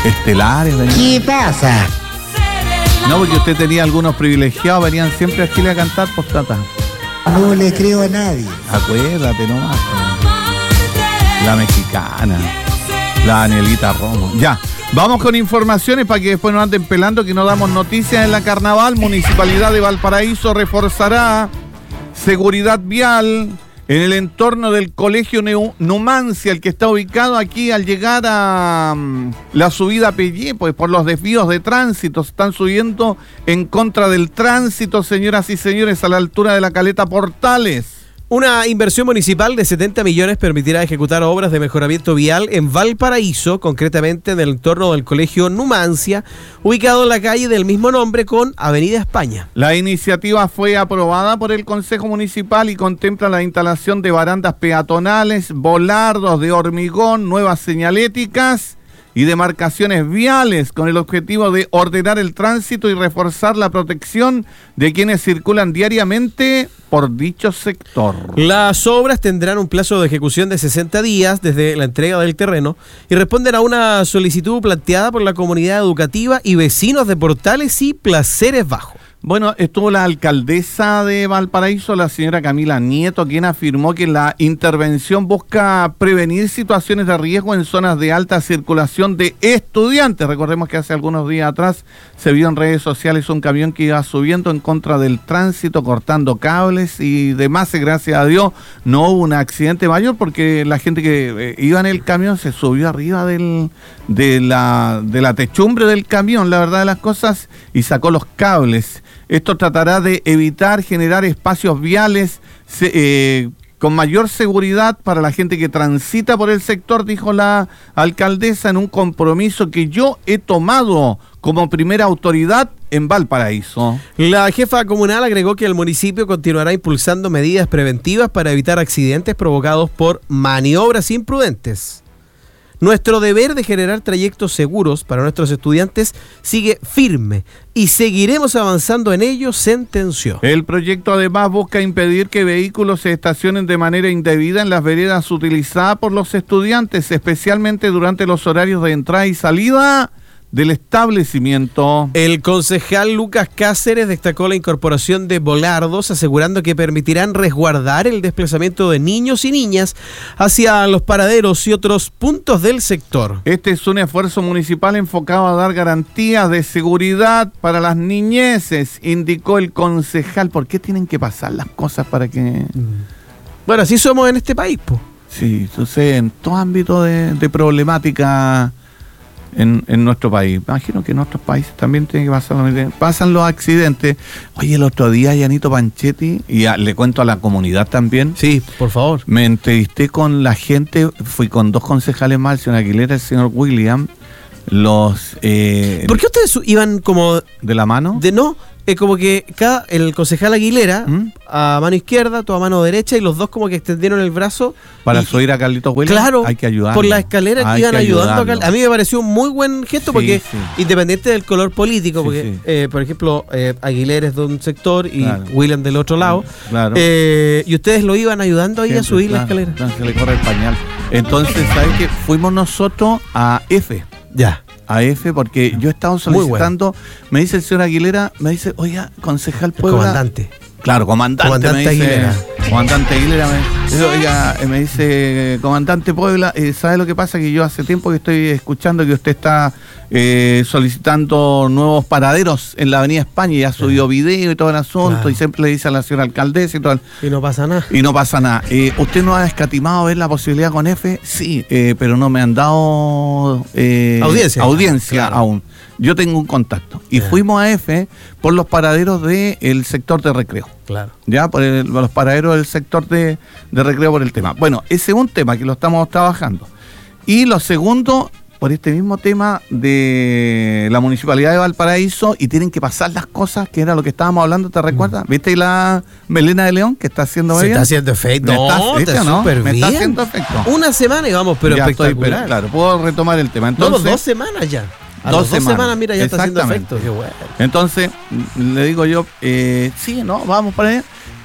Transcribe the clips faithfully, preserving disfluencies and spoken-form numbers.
estelares. Venían. ¿Qué pasa? No, porque usted tenía algunos privilegiados, venían siempre a Chile a cantar, pues Tata. No le creo a nadie. Acuérdate nomás. La mexicana, la Danielita Romo. Ya, vamos con informaciones para que después no anden pelando que no damos noticias en la carnaval. Municipalidad de Valparaíso reforzará seguridad vial en el entorno del colegio Numancia, el que está ubicado aquí al llegar a um, la subida a Pellé, pues por los desvíos de tránsito, se están subiendo en contra del tránsito, señoras y señores, a la altura de la Caleta Portales. Una inversión municipal de setenta millones permitirá ejecutar obras de mejoramiento vial en Valparaíso, concretamente en el entorno del colegio Numancia, ubicado en la calle del mismo nombre con Avenida España. La iniciativa fue aprobada por el Consejo Municipal y contempla la instalación de barandas peatonales, volardos de hormigón, nuevas señaléticas y demarcaciones viales con el objetivo de ordenar el tránsito y reforzar la protección de quienes circulan diariamente por dicho sector. Las obras tendrán un plazo de ejecución de sesenta días desde la entrega del terreno y responden a una solicitud planteada por la comunidad educativa y vecinos de Portales y Placeres Bajos. Bueno, estuvo la alcaldesa de Valparaíso, la señora Camila Nieto, quien afirmó que la intervención busca prevenir situaciones de riesgo en zonas de alta circulación de estudiantes. Recordemos que hace algunos días atrás se vio en redes sociales un camión que iba subiendo en contra del tránsito, cortando cables y demás. Y gracias a Dios no hubo un accidente mayor porque la gente que eh, iba en el camión se subió arriba del, de, la, de la techumbre del camión, la verdad de las cosas, y sacó los cables. Esto tratará de evitar generar espacios viales eh, con mayor seguridad para la gente que transita por el sector, dijo la alcaldesa, en un compromiso que yo he tomado como primera autoridad en Valparaíso. La jefa comunal agregó que el municipio continuará impulsando medidas preventivas para evitar accidentes provocados por maniobras imprudentes. Nuestro deber de generar trayectos seguros para nuestros estudiantes sigue firme y seguiremos avanzando en ello, sentenció. El proyecto además busca impedir que vehículos se estacionen de manera indebida en las veredas utilizadas por los estudiantes, especialmente durante los horarios de entrada y salida del establecimiento. El concejal Lucas Cáceres destacó la incorporación de volardos, asegurando que permitirán resguardar el desplazamiento de niños y niñas hacia los paraderos y otros puntos del sector. Este es un esfuerzo municipal enfocado a dar garantías de seguridad para las niñeces, indicó el concejal. ¿Por qué tienen que pasar las cosas para que...? Bueno, así somos en este país, po. Sí, sucede en todo ámbito de, de problemática En, en nuestro país. Imagino que en otros países también tiene que pasar lo mismo. Pasan los accidentes. Oye, el otro día, Yanito Panchetti, y a, le cuento a la comunidad también. Sí, por favor. Me entrevisté con la gente, fui con dos concejales más, el señor Aguilera y el señor William. Los... Eh, ¿Por qué ustedes iban como... ¿De la mano? De no... Es como que cada, el concejal Aguilera, ¿Mm? a mano izquierda, tú a mano derecha, y los dos como que extendieron el brazo. Para y, subir a Carlitos Williams. Claro, hay que ayudarlo. por la escalera hay iban que ayudando a ayudarlo. Carlitos. A mí me pareció un muy buen gesto, Sí, porque sí. independiente del color político, Sí, porque, sí. Eh, por ejemplo, eh, Aguilera es de un sector y Claro. William del otro lado. Claro. Eh, y ustedes lo iban ayudando ahí Siempre, a subir claro, la escalera. entonces se le corre el pañal. Entonces, ¿sabes qué? Fuimos nosotros a F. Ya. A F, porque yo he estado solicitando, me dice el señor Aguilera, me dice, oiga, concejal Puebla. Comandante. Claro, comandante, Comandante me dice, Aguilera. Comandante Aguilera, me dice, oiga, me dice, comandante Puebla, eh, ¿sabe lo que pasa? Que yo hace tiempo que estoy escuchando que usted está eh, solicitando nuevos paraderos en la Avenida España y ha subido video y todo el asunto, Claro. y siempre le dice a la señora alcaldesa y todo el... Y no pasa nada. Y no pasa nada. Eh, ¿Usted no ha escatimado ver la posibilidad con F? Sí, eh, pero no me han dado eh, Audiencia. audiencia Claro. aún. Yo tengo un contacto. Y Ya. fuimos a F por los paraderos del sector de recreo. Claro. Ya, por, el- por los paraderos del sector de, de recreo por el tema. Bueno, ese es un tema que lo estamos trabajando. Y lo segundo, por este mismo tema de la Municipalidad de Valparaíso, y tienen que pasar las cosas, que era lo que estábamos hablando, ¿te recuerdas? ¿Viste la Melena de León que está haciendo Se bien? está haciendo efecto. Me está- No, ¿viste está o no? súper Me bien. está haciendo efecto. Una semana y vamos, pero Ya estoy, espectacular. pero, claro, puedo retomar el tema. No, Entonces, dos semanas ya. A dos las dos semanas. semanas, mira, ya está haciendo Exactamente. efecto. Qué bueno. Entonces, le digo yo, eh, sí, no, vamos para allá.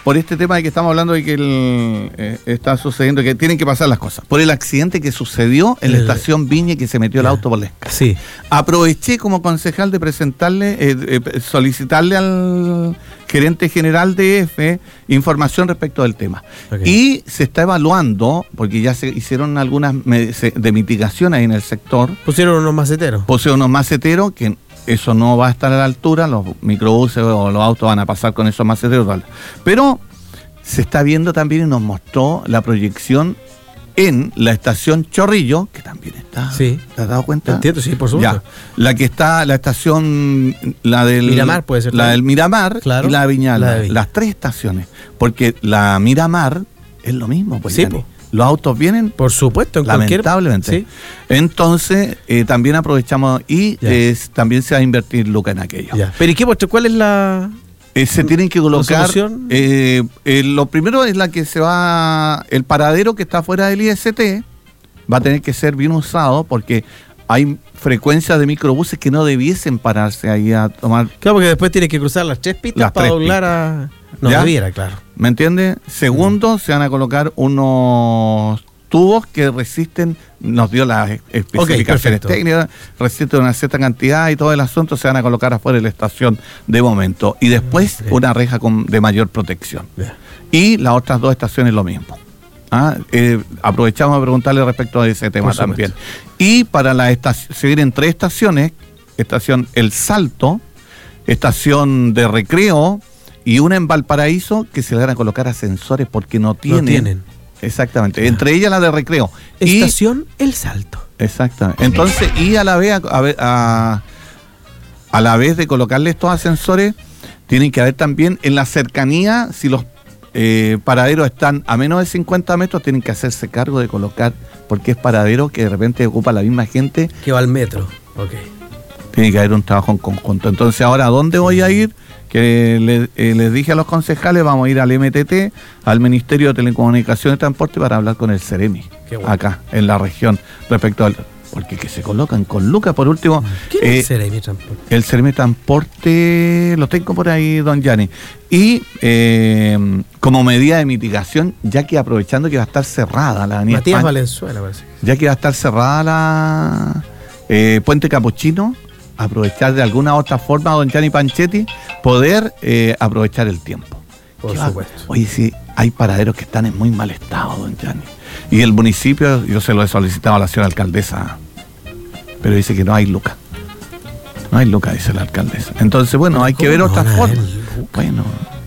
por este tema de que estamos hablando de que el, eh, está sucediendo, que tienen que pasar las cosas. Por el accidente que sucedió en la El- estación Viña, que se metió el Ya. auto por la escala. Sí. Aproveché como concejal de presentarle, eh, eh, solicitarle al gerente general de E F información respecto del tema. Ok. Y se está evaluando, porque ya se hicieron algunas me- se- de mitigación ahí en el sector, Pusieron unos maceteros. posee unos maceteros que eso no va a estar a la altura, los microbuses o los autos van a pasar con esos maceteros. Tal. Pero se está viendo también y nos mostró la proyección en la estación Chorrillo, que también está. Sí. ¿Te has dado cuenta? Entiendo, sí, por supuesto. Ya. La que está, la estación, la del Miramar puede ser La también. del Miramar Claro. y la de Viñal. La de Viña. Las tres estaciones. Porque la Miramar es lo mismo, pues. Sí, Yani. po. Los autos vienen Por supuesto, en cualquier... lamentablemente. Sí. Entonces, eh, también aprovechamos y Ya. eh, también se va a invertir lucas en aquello. Ya. Pero ¿y qué, pues, cuál es la...? Eh, se tienen que colocar. solución? Eh, eh, lo primero es la que se va. El paradero que está fuera del I S T va a tener que ser bien usado porque hay frecuencias de microbuses que no debiesen pararse ahí a tomar. Claro, porque después tiene que cruzar las tres pistas Las para tres doblar a... No, ¿Ya? debiera, claro. ¿Me entiendes? Segundo, se van a colocar unos tubos que resisten, nos dio las especificaciones perfecto. técnicas, resisten una cierta cantidad y todo el asunto se van a colocar afuera de la estación de momento. Y después Ok. una reja con, de mayor protección. Ya. Y las otras dos estaciones lo mismo. Ah, eh, aprovechamos a preguntarle respecto a ese tema Por supuesto. también. Y para la estación, se vienen tres estaciones, estación El Salto, estación de Recreo y una en Valparaíso que se le van a colocar ascensores porque no tienen. No tienen. Exactamente, Ya. entre ellas la de Recreo. Y, Estación El Salto. exactamente. Entonces, y a la vez a, a, ver- a- a la vez de colocarle estos ascensores, tienen que haber también en la cercanía, si los eh, paraderos están a menos de cincuenta metros, tienen que hacerse cargo de colocar, porque es paradero que de repente ocupa la misma gente, Que va al metro. Ok. tiene que haber un trabajo en conjunto. Entonces, ahora, ¿a dónde voy a ir? Que le- eh, les dije a los concejales, vamos a ir al M T T, al Ministerio de Telecomunicaciones y Transporte, para hablar con el CEREMI, Qué bueno. acá, en la región, respecto al... Porque que se colocan con lucas, por último. ¿Qué eh, es Ceremi Transporte? el CEREMI Transporte, lo tengo por ahí, don Yanni. Y eh, como medida de mitigación, ya que aprovechando que va a estar cerrada la avenida Matías España, Valenzuela, parece. ya que va a estar cerrada la eh, Puente Capuchino, aprovechar de alguna otra forma, don Gianni Panchetti, poder eh, aprovechar el tiempo. Por ¿Qué va? supuesto. Oye, sí, hay paraderos que están en muy mal estado, don Gianni. Y el municipio, yo se lo he solicitado a la señora alcaldesa, pero dice que no hay lucas. No hay lucas, dice la alcaldesa. Entonces, bueno, hay que ver ¿Cómo no otras van a haber formas. lucas? Bueno,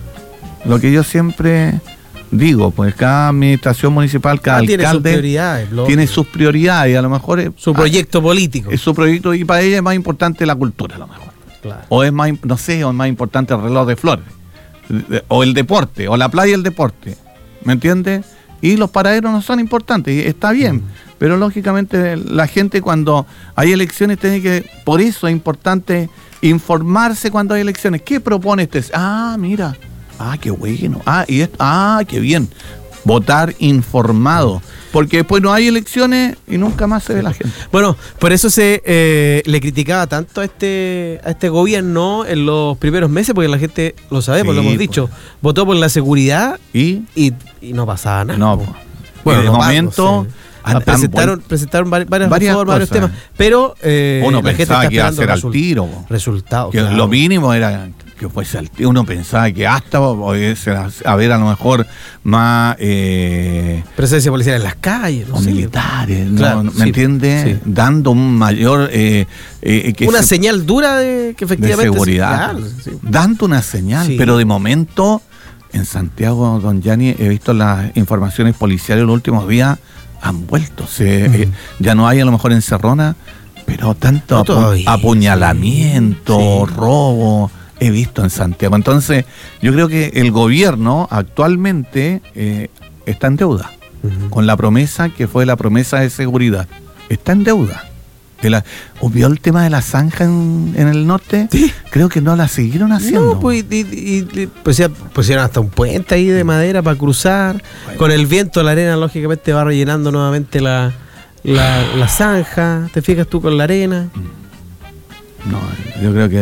lo que yo siempre digo, pues cada administración municipal, cada Ah, tiene sus alcalde prioridades, lógico. tiene sus prioridades y a lo mejor es, Su proyecto político. es su proyecto y para ella es más importante la cultura a lo mejor. Claro. O es más, im- no sé, o es más importante el reloj de flores. De- O el deporte, o la playa y el deporte. ¿Me entiendes? Y los paraderos no son importantes, y está bien. Mm. Pero lógicamente la gente cuando hay elecciones tiene que, por eso es importante informarse cuando hay elecciones. ¿Qué propone este? Ah, mira. Ah, qué bueno. Ah, y esto, ah, qué bien. Votar informado. Porque después no hay elecciones y nunca más se ve la gente. Bueno, por eso se eh, le criticaba tanto a este a este gobierno en los primeros meses, porque la gente, lo sabemos, Sí, lo hemos pues. dicho, votó por la seguridad Y y, y no pasaba nada. no, po. pues. Bueno, Y de no pa- momento no sé. han- han presentaron, vuelto- presentaron vari- varias, varias reformas, varios cosas. temas, pero eh, Uno la gente pensaba está que iba a esperando ser al resul- tiro. po. resultados. Que claro. lo mínimo era que fuese al tiro. Uno pensaba que hasta pudiese haber a lo mejor más eh, Presencia policial en las calles, no o sé. militares, ¿no? Claro, ¿me sí, entiendes? sí. Dando un mayor eh, eh, que Una se- señal dura de que de efectivamente seguridad, sí, claro, sí. dando una señal, Sí. pero de momento en Santiago, don Gianni, he visto las informaciones policiales los últimos días han vuelto, se, Mm. eh, ya no hay a lo mejor encerrona, pero tanto No apu- todavía, apuñalamiento, sí. robo, he visto en Santiago. Entonces, yo creo que el gobierno actualmente eh, está en deuda Ujú. con la promesa que fue la promesa de seguridad. Está en deuda. De la, ¿vio el tema de la zanja en, en el norte? Sí. Creo que no la siguieron haciendo. No, pues y, y- y- pues ya pusieron hasta un puente ahí de madera para cruzar. Bueno. Con el viento, la arena, lógicamente, va rellenando nuevamente la, la, la zanja. ¿Te fijas tú con la arena? No, yo creo que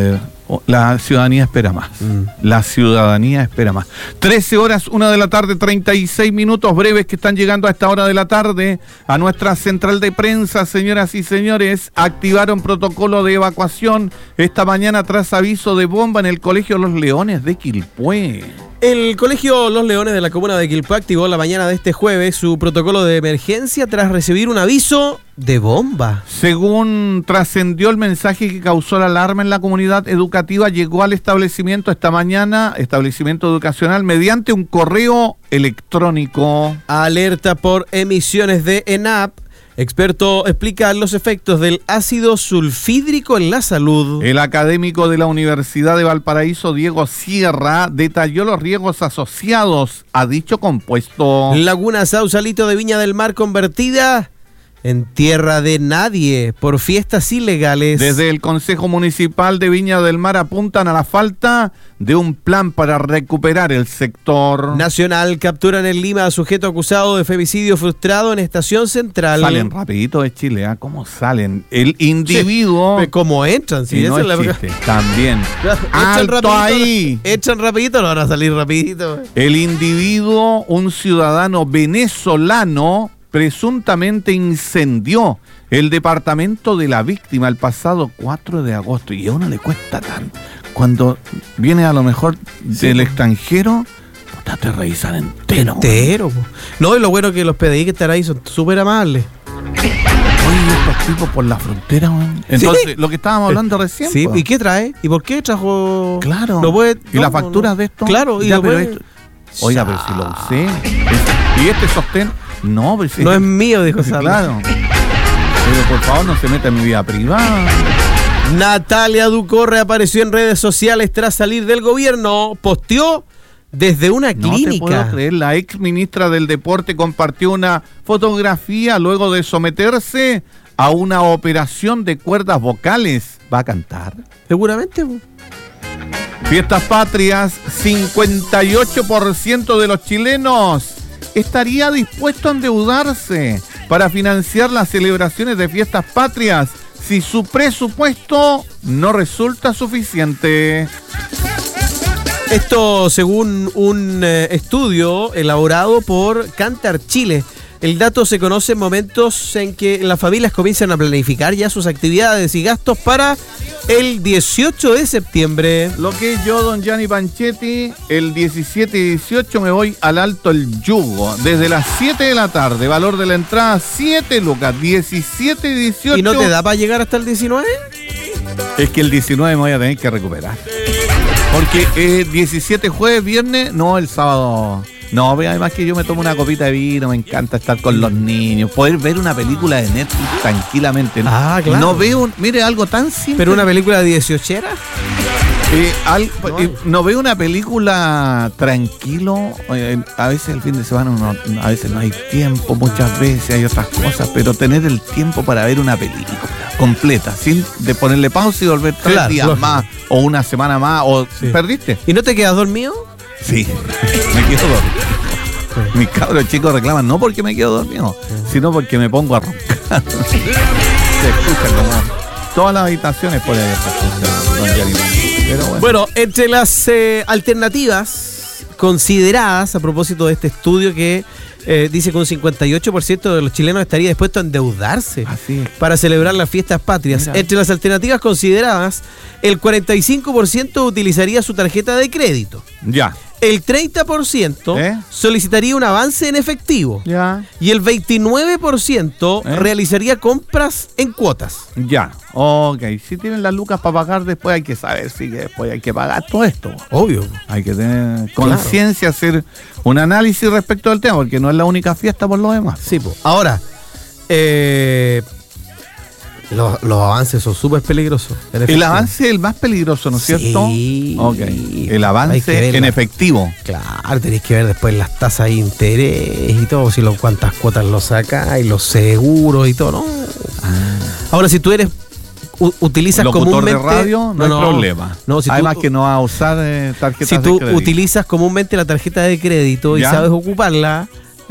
La ciudadanía espera más. Mm. La ciudadanía espera más. trece horas, una de la tarde, treinta y seis minutos breves que están llegando a esta hora de la tarde a nuestra central de prensa, señoras y señores. Activaron protocolo de evacuación esta mañana tras aviso de bomba en el Colegio Los Leones de Quilpué. El Colegio Los Leones de la comuna de Quilpué activó la mañana de este jueves su protocolo de emergencia tras recibir un aviso de bomba. Según trascendió el mensaje que causó la alarma en la comunidad educativa, llegó al establecimiento esta mañana, establecimiento educacional, mediante un correo electrónico. Alerta por emisiones de ENAP. Experto explica los efectos del ácido sulfídrico en la salud. El académico de la Universidad de Valparaíso, Diego Sierra, detalló los riesgos asociados a dicho compuesto. Laguna Sausalito de Viña del Mar convertida en tierra de nadie por fiestas ilegales. Desde el Consejo Municipal de Viña del Mar apuntan a la falta de un plan para recuperar el sector. Nacional capturan en Lima a sujeto acusado de femicidio frustrado en Estación Central. Salen rapidito de Chile, ¿eh? ¿Cómo salen? El individuo... Sí, ¿cómo entran? Sí, no es es chiste, también. ¡Alto ahí! Echan rapidito, no van a salir rapidito. El individuo, un ciudadano venezolano, presuntamente incendió el departamento de la víctima el pasado cuatro de agosto. Y a uno le cuesta tanto. Cuando viene a lo mejor del sí, extranjero, puta, te revisan entero. Entero. Po. No, y lo bueno que los P D I que están ahí son súper amables. Oye, estos tipos por la frontera, man. Entonces, sí, lo que estábamos hablando recién. Sí, po. ¿Y qué trae? ¿Y por qué trajo? Claro. ¿Lo puede, ¿Y no, las facturas no, de esto? Claro. Ya, y pero puede... esto... Oiga, pero si lo usé. ¿Y este sostén? No, pero si no es mío, dijo Sara. Claro. Pero por favor no se meta en mi vida privada. Natalia Ducó reapareció en redes sociales tras salir del gobierno. Posteó desde una clínica. No te puedo creer, la ex ministra del Deporte compartió una fotografía luego de someterse a una operación de cuerdas vocales. ¿Va a cantar? Seguramente. Fiestas patrias, cincuenta y ocho por ciento de los chilenos estaría dispuesto a endeudarse para financiar las celebraciones de fiestas patrias si su presupuesto no resulta suficiente. Esto según un eh, estudio elaborado por Cantar Chile. El dato se conoce en momentos en que las familias comienzan a planificar ya sus actividades y gastos para el dieciocho de septiembre. Lo que yo, don Gianni Panchetti, el diecisiete y dieciocho me voy al Alto El Yugo. Desde las siete de la tarde, valor de la entrada siete lucas, diecisiete y dieciocho. ¿Y no te da para llegar hasta el diecinueve? Es que el diecinueve me voy a tener que recuperar. Porque eh, diecisiete jueves, viernes, no, el sábado... No, además que yo me tomo una copita de vino, me encanta estar con los niños, poder ver una película de Netflix tranquilamente. Ah, claro. No veo, un, mire, algo tan simple. ¿Pero una película de dieciochera? Eh, al, no. Eh, no veo una película tranquilo. Eh, a veces el fin de semana uno, a veces no hay tiempo, muchas veces hay otras cosas, pero tener el tiempo para ver una película completa, sin de ponerle pausa y volver tres claro, días lógico. más, o una semana más, o sí. ¿Perdiste? ¿Y no te quedas dormido? Sí, me quedo dormido. Sí. Mis cabros chicos reclaman no porque me quedo dormido, sí. sino porque me pongo a roncar. Se escuchan como todas las habitaciones por ahí. Pero bueno. bueno, entre las eh, alternativas consideradas a propósito de este estudio que eh, dice que un cincuenta y ocho por ciento de los chilenos estaría dispuesto a endeudarse Así es. para celebrar las fiestas patrias. Mira. Entre las alternativas consideradas, el cuarenta y cinco por ciento utilizaría su tarjeta de crédito. Ya. El treinta por ciento ¿Eh? solicitaría un avance en efectivo. Ya. Y el veintinueve por ciento ¿Eh? realizaría compras en cuotas. Ya. Ok. Si tienen las lucas para pagar, después hay que saber si después hay que pagar todo esto. Obvio. Hay que tener conciencia, claro. hacer un análisis respecto al tema, porque no es la única fiesta por lo demás. Sí, pues. Ahora, eh... Los, los avances son súper peligrosos. El avance es el más peligroso, ¿no es cierto? Sí. Ok. El avance en efectivo. Claro, tenéis que ver después las tasas de interés y todo, si lo, cuántas cuotas lo sacas y los seguros y todo, ¿no? Ah. Ahora, si tú eres u, utilizas locutor comúnmente de radio, no, no hay no, problema. No, si Además tú, que no vas a usar eh, tarjetas si de tú crédito. utilizas comúnmente la tarjeta de crédito y ¿Ya? sabes ocuparla,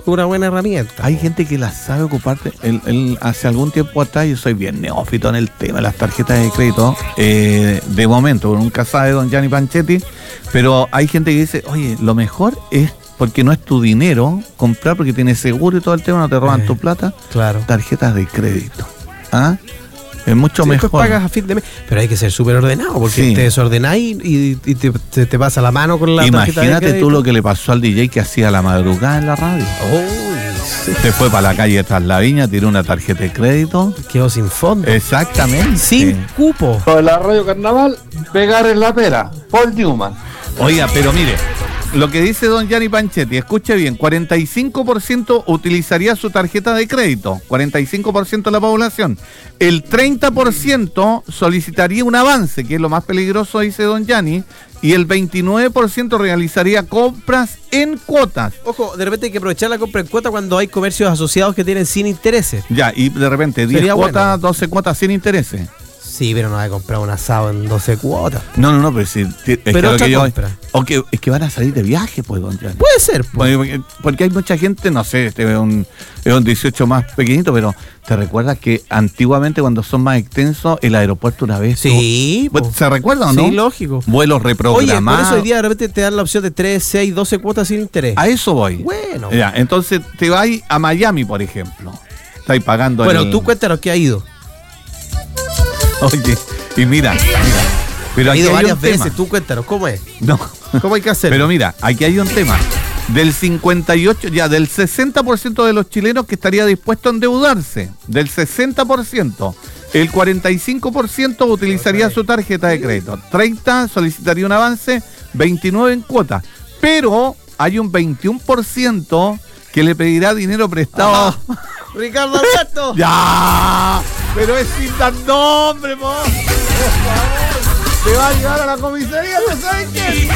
una buena herramienta. Hay gente que la sabe ocupar. El, el, hace algún tiempo atrás, yo soy bien neófito en el tema de las tarjetas de crédito. Eh, de momento, nunca sabe don Gianni Panchetti. Pero hay gente que dice, oye, lo mejor es, porque no es tu dinero, comprar porque tienes seguro y todo el tema, no te roban eh, tu plata. Claro. Tarjetas de crédito. ¿Ah? Es mucho sí, mejor. Pagas a fin de mes. Pero hay que ser súper ordenado, porque Sí. te desordenáis y, y te, te, te pasa la mano con la tarjeta de Imagínate crédito. tú lo que le pasó al D J que hacía la madrugada en la radio. Uy, sí. Se fue para la calle tras la viña, tiró una tarjeta de crédito. Quedó sin fondo. Exactamente. Sin cupo. Con la radio Carnaval, pegar en la pera. Paul Newman. Oiga, pero mire, lo que dice don Gianni Panchetti, escuche bien, cuarenta y cinco por ciento utilizaría su tarjeta de crédito, cuarenta y cinco por ciento de la población. El treinta por ciento solicitaría un avance, que es lo más peligroso, dice don Gianni, y el veintinueve por ciento realizaría compras en cuotas. Ojo, de repente hay que aprovechar la compra en cuota cuando hay comercios asociados que tienen sin intereses. Ya, y de repente diez Sería cuotas, bueno. doce cuotas sin intereses. Sí, pero no va a comprar un asado en doce cuotas. No, no, no, pero si... Es Pero que lo otra que yo- compra. o que, es que van a salir de viaje, pues, don Gianni. Puede ser. pues. Porque, porque hay mucha gente, no sé, este es un, es un dieciocho más pequeñito, pero ¿te recuerdas que antiguamente cuando son más extensos, el aeropuerto una vez... Sí, tuvo- po. ¿Se recuerda o no? Sí, lógico. Vuelos Oye, reprogramados. por eso hoy día de repente te dan la opción de tres, seis, doce cuotas sin interés. A eso voy. Bueno. Ya, entonces te vas a Miami, por ejemplo. Estáis pagando Bueno, el- tú cuéntanos qué ha ido. Oye, y mira, mira. Pero Ha aquí ido hay varias un tema. veces. Tú cuéntanos, ¿cómo es? No. ¿Cómo hay que hacer? Pero mira, aquí hay un tema. Del cincuenta y ocho, ya del sesenta por ciento de los chilenos que estaría dispuesto a endeudarse. Del sesenta por ciento. El cuarenta y cinco por ciento utilizaría su tarjeta de crédito. treinta por ciento solicitaría un avance, veintinueve por ciento en cuota. Pero hay un veintiuno por ciento que le pedirá dinero prestado. Ah, Ricardo Alberto. ¡Ya! Pero es sin dar nombre, po. Por favor. Te va a llevar a la comisaría, ¿no sabes qué?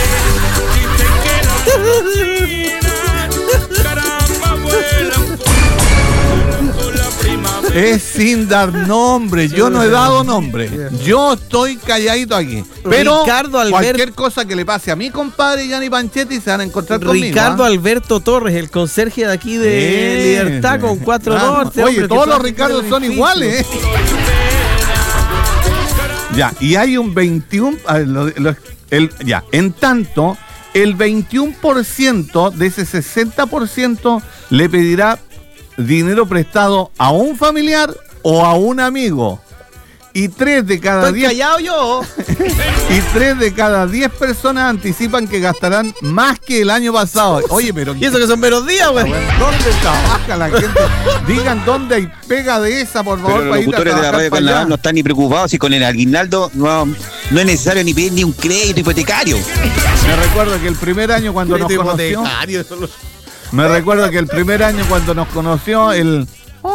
Es sin dar nombre. Yo no he dado nombre. Yo estoy calladito aquí. Pero Ricardo Albert- cualquier cosa que le pase a mi compadre Gianni Panchetti se van a encontrar conmigo. Ricardo ¿ah? Alberto Torres, el conserje de aquí de Eh, Libertad con cuatro claro. norte. Oye, hombre, que todos los trabaja en Ricardos el son edificio. iguales. ¿eh? Ya, y hay un veintiuno, a ver, lo- lo- el, ya, en tanto, el veintiuno por ciento de ese sesenta por ciento le pedirá dinero prestado a un familiar o a un amigo. Y tres de cada Estoy diez callado yo. y tres de cada diez personas anticipan que gastarán más que el año pasado. Oye, pero Y eso que son menos días, güey. ¿dónde trabaja la gente? Digan dónde hay pega de esa, por favor, Pero los para ir a locutores de la trabajar radio para allá. Carnaval no están ni preocupados y con el aguinaldo no, no es necesario ni pedir ni un crédito hipotecario. Me recuerdo que el primer año cuando nos Crédito conoció, hipotecario, eso lo- me recuerdo que el primer año cuando nos conoció, el oh,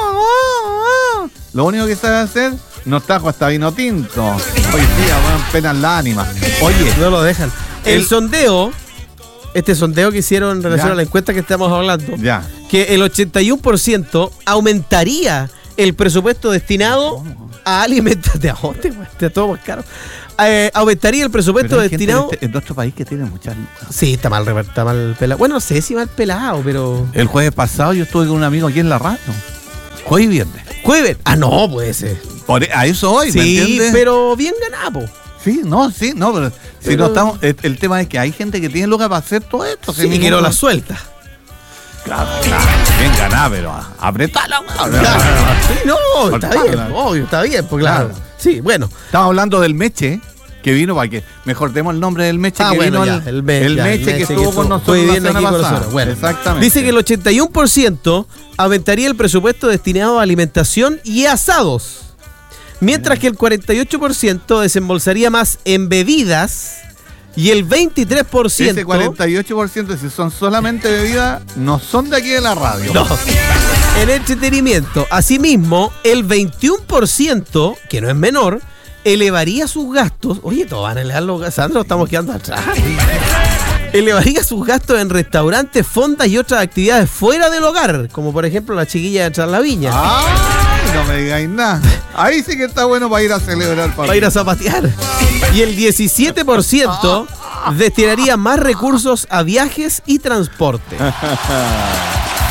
oh, oh, lo único que sabe hacer, nos trajo hasta vino tinto. Hoy día, bueno, penas la ánima. Oye, No lo dejan. El, El- sondeo, este sondeo que hicieron en relación Ya. a la encuesta que estamos hablando, ya. que el ochenta y uno por ciento aumentaría el presupuesto destinado a alimentación. ¿De dónde, güey? Está todo más caro. Eh, aumentaría el presupuesto Pero hay gente destinado. en, este- en nuestro país que tiene muchas lucas. Sí, está mal, Robert, está mal pelado. Bueno, no sé si mal pelado, pero. El jueves pasado yo estuve con un amigo aquí en la radio. Jueves y viernes. Jueves. Ah, no, puede ser. Por, a eso hoy, ¿me Sí, entiendes? pero bien ganado. Sí, no, sí, no, pero, si Pero- no estamos, el, el tema es que hay gente que tiene lucas para hacer todo esto. Sí, que no la suelta. Claro, claro, bien ganada, pero a- apretala, weón. Sí, no, está Cortala. bien, obvio, está bien, pues claro. Claro. Sí, bueno. Estamos hablando del Meche, que vino para que mejor demos el nombre del Meche, Ah, que bueno, vino ya, el, el Me- el ya, el Meche que Meche estuvo que con estuvo- nosotros fue la bien semana aquí con pasada. nosotros. Bueno, exactamente. Dice que el ochenta y uno por ciento aumentaría el presupuesto destinado a alimentación y asados. Mientras que el cuarenta y ocho por ciento desembolsaría más en bebidas y el veintitrés por ciento ese cuarenta y ocho por ciento, si son solamente bebidas, no son de aquí de la radio. no, en entretenimiento. Asimismo, el veintiuno por ciento, que no es menor, elevaría sus gastos. Oye, todos van a elevar los gastos. Sandro, estamos quedando atrás. Elevaría sus gastos en restaurantes, fondas y otras actividades fuera del hogar, como por ejemplo la chiquilla de Tras la Viña. Ay, no me digáis nada. Ahí sí que está bueno para ir a celebrar. Para ir a zapatear. Y el diecisiete por ciento destinaría más recursos a viajes y transporte.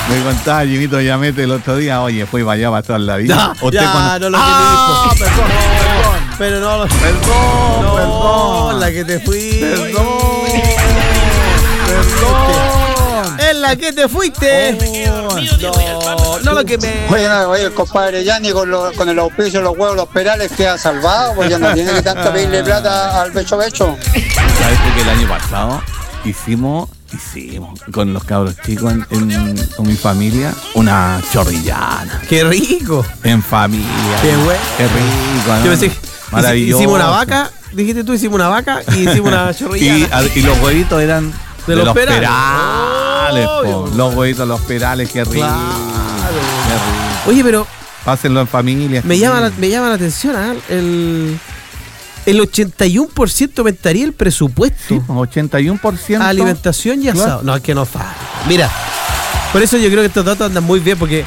Me contaba Jimito Yamete el otro día, oye, fue para allá para toda la vida. No, ya, cono- no lo ah, que me dijo. perdón, perdón. Pero no, Perdón, no, perdón. la que te fuiste. Perdón. Perdón. Es la que te fuiste. No, no lo que me. Oye, no, oye, el compadre Yanni con, lo- con el auspicio, los huevos, los perales queda salvado, pues ya no tiene que tanto pedirle plata al becho becho. ¿Sabes tú que el año pasado hicimos, hicimos con los cabros chicos en, en- con mi familia una chorrillana? Qué rico. En familia. Qué bueno. Qué rico, ¿no? Yo pensé, Maravilloso. hicimos una vaca, dijiste tú, hicimos una vaca y hicimos una Y, chorrillana. y los huevitos eran de, De los los perales. perales, Obvio. po. Los huevitos, los perales, qué rico. Claro. Qué rico. Oye, pero Pásenlo en familia. me llama la, me llama la atención, ¿ah? el, el ochenta y uno por ciento aumentaría el presupuesto Sí, pues, ochenta y uno por ciento. a alimentación y Claro. asado. No, es que no falta. Mira, por eso yo creo que estos datos andan muy bien porque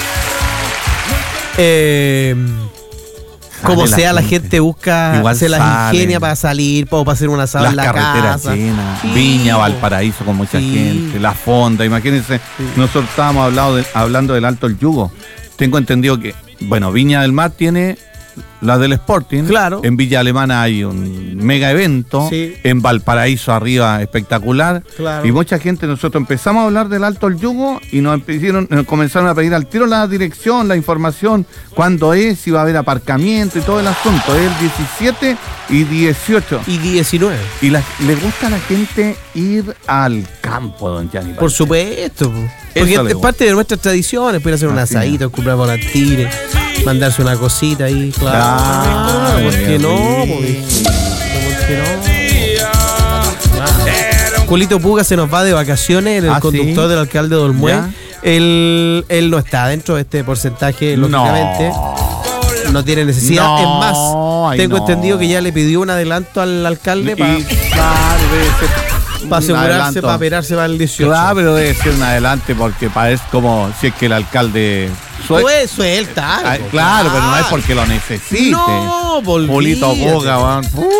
eh, como Sale la sea, la gente. gente busca, Igual se las salen. ingenia para salir, o para hacer un asado Las en la carreteras casa. llenas, Sí, Viña, po. Valparaíso con mucha Sí. gente, la fonda, imagínense, nosotros estábamos hablando, de- hablando del Alto el Yugo. Tengo entendido que, bueno, Viña del Mar tiene la del Sporting, Claro. en Villa Alemana hay un mega evento, Sí. en Valparaíso arriba espectacular, Claro. y mucha gente, nosotros empezamos a hablar del Alto el Yugo y nos, hicieron, nos comenzaron a pedir al tiro la dirección, la información, cuándo es, si va a haber aparcamiento y todo el asunto, es el diecisiete y dieciocho. Y diecinueve. Y la- le gusta a la gente ir al campo, don Gianni. Por supuesto, po. Porque Eso le es gusta. parte de nuestras tradiciones, puede hacer un Así asadito, comprar volantines, mandarse una cosita ahí, claro. Claro, ¿Por qué qué no? po, rico. viejito? ¿Por qué no? Culito Puga se nos va de vacaciones, el ¿Ah, conductor sí? del alcalde de Olmué. ¿Ya? Él, él no está dentro de este porcentaje, lógicamente. No. No tiene necesidad. No, es más, ay, tengo no. entendido que ya le pidió un adelanto al alcalde Y, para claro, debe ser un asegurarse, adelanto. para operarse para el dieciocho. Claro, pero debe ser un adelante porque parece como si es que el alcalde suel- Pues suelta. Ay, algo, claro, pero no es porque lo necesite. No, Polito olvídate. Boga, weón. Uh.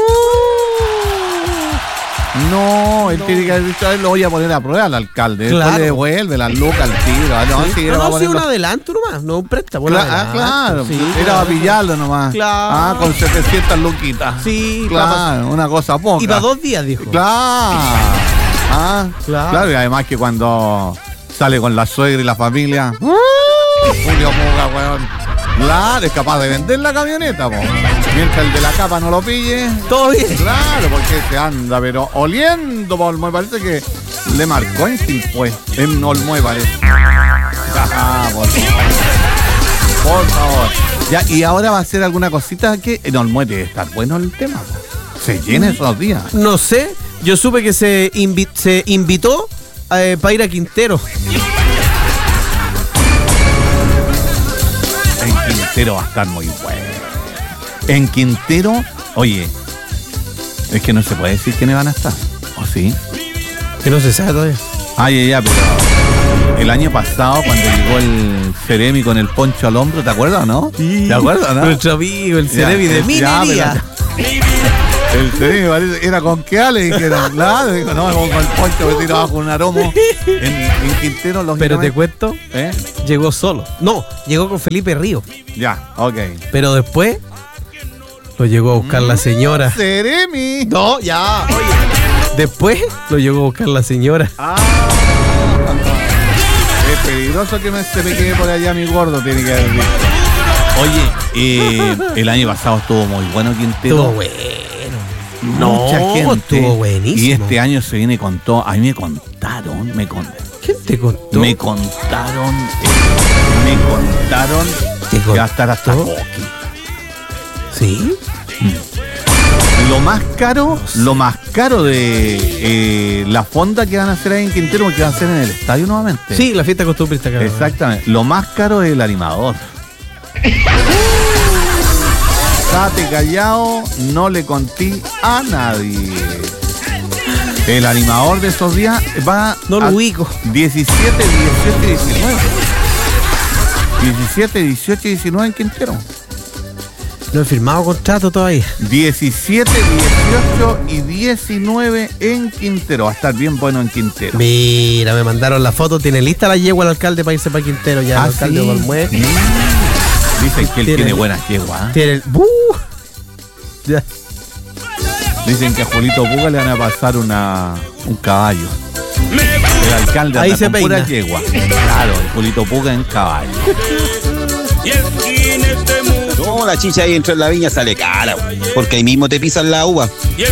No, él tiene que haber dicho, "Ay, lo voy a poner a prueba al alcalde. Después Claro. le devuelve las lucas al tiro. Ah, No, Sí. sí, No, le va a no, sí, poner un los- adelanto nomás, no un préstamo. un Cla- ah, adelanto, claro, sí, era claro. para pillarlo nomás. Claro. Ah, con setecientas luquitas. Sí, claro, una cosa poca. Y para dos días, dijo. Claro. Ah, Claro. claro. Y además que cuando sale con la suegra y la familia. ¡uh! Julio Muga, weón. Claro, es capaz de vender la camioneta, po. Mientras el de la capa no lo pille. Todo bien. Claro, porque se anda, pero oliendo por Olmué. Parece que le marcó en pues. En Olmué parece. Ah, por favor. Por favor. Ya, y ahora va a hacer alguna cosita que en Olmué debe estar bueno el tema, po. Se llena esos días. No sé, yo supe que se, invi- se invitó eh, para ir a Quintero. En Quintero va a estar muy bueno. En Quintero, oye, es que no se puede decir quiénes van a estar. ¿O sí? Que no se sabe todavía. Ay, ya, ya, pero el año pasado cuando llegó el Ceremi con el poncho al hombro, ¿te acuerdas o no? ¿Te acuerdas, no? Nuestro amigo, el Ya, Cerebi de eh, ya, minería. pero- El Ceremi parece- era con qué ale, dijeron. Claro, dijo, no, con el poncho metido abajo un aromo. En, en Quintero, Pero lógicamente. te cuento, ¿Eh? llegó solo. No, llegó con Felipe Río. Ya, ok. Pero después lo llegó a buscar la señora. Ceremi. No, ya, oye. Después lo llegó a buscar la señora. Ah, es peligroso que me, se me quede por allá mi gordo, tiene que haber visto. Oye, eh, el año pasado estuvo muy bueno Quintero. Estuvo bueno. Mucha No, gente. estuvo buenísimo. Y este año se viene con todo. A mí me contaron, me, con, ¿Quién te contó? me contaron, eh, me contaron ¿Te que va a estar hasta contó? Coqui. ¿Sí? Lo más caro, lo más caro de eh, la fonda que van a hacer ahí en Quintero, porque va a ser en el estadio nuevamente. Sí, la fiesta costumbrista acá. Exactamente. Lo más caro es el animador. Estate callado, no le conté a nadie. El animador de esos días va No lo a ubico. diecisiete, dieciocho y diecinueve. diecisiete, dieciocho y diecinueve en Quintero. No he firmado contrato todavía. diecisiete, dieciocho y diecinueve en Quintero. Va a estar bien bueno en Quintero. Mira, me mandaron la foto. Tiene lista la yegua al alcalde para irse para Quintero ya. Ah, el alcalde sí. de Olmué. Mm. Dicen que él Tiene- tiene buenas yeguas. ¿eh? Tiene el. ¡Uh! Ya. Dicen que a Julito Puga le van a pasar una, un caballo. El alcalde Ahí anda se con peina. pura yegua. Claro, el Julito Puga en caballo. No, la chicha ahí dentro de la viña sale cara, güey, porque ahí mismo te pisan la uva.